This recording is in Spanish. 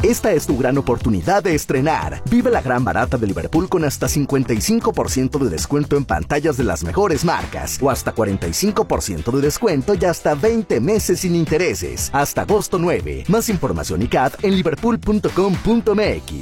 Esta es tu gran oportunidad de estrenar. Vive la gran barata de Liverpool con hasta 55% de descuento en pantallas de las mejores marcas o hasta 45% de descuento y hasta 20 meses sin intereses. Hasta agosto 9. Más información y CAT en liverpool.com.mx.